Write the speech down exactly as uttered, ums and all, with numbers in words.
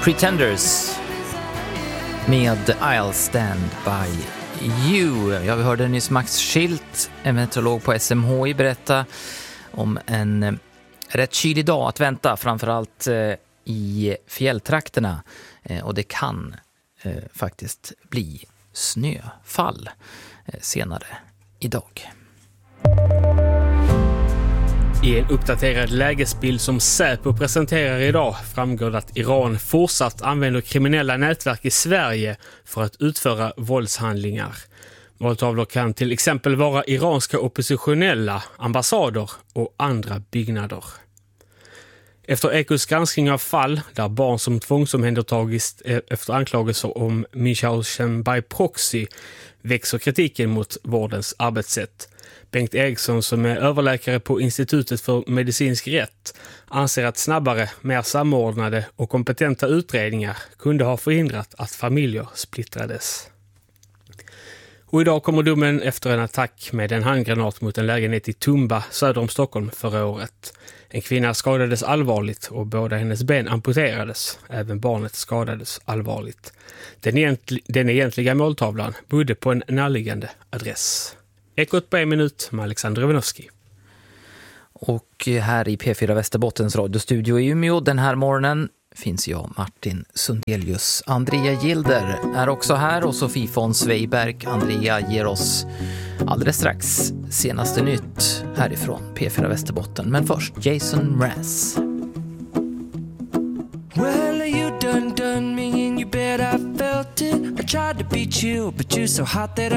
Pretenders med I'll stand by you. Ja, vi hörde nyss Max Schilt, en meteorolog på S M H I, berätta om en rätt kylig dag att vänta, framförallt eh, i fjälltrakterna. Eh, och det kan eh, faktiskt bli snöfall eh, senare idag. I en uppdaterad lägesbild som Säpo presenterar idag framgår att Iran fortsatt använder kriminella nätverk i Sverige för att utföra våldshandlingar. Måltavlor kan till exempel vara iranska oppositionella, ambassader och andra byggnader. Efter Ekos granskning av fall där barn som tvångsomhändertagits efter anklagelser om Münchhausen by proxy växer kritiken mot vårdens arbetssätt. Bengt Eriksson, som är överläkare på Institutet för medicinsk rätt, anser att snabbare, mer samordnade och kompetenta utredningar kunde ha förhindrat att familjer splittrades. Och idag kommer domen efter en attack med en handgranat mot en lägenhet i Tumba söder om Stockholm förra året. En kvinna skadades allvarligt och båda hennes ben amputerades. Även barnet skadades allvarligt. Den, egentl- den egentliga måltavlan bodde på en närliggande adress. Ekot på en minut med Alexander Ivanovski. Och här i P fyra Västerbottens radiostudio i Umeå den här morgonen finns jag, Martin Sundelius. Andrea Gilder är också här och Sofie von Sveiberg. Andrea ger oss alldeles strax senaste nytt härifrån P fyra Västerbotten. Men först Jason Mraz. Well, you done done me and you bet I felt it. I tried to beat you, but you're so hot that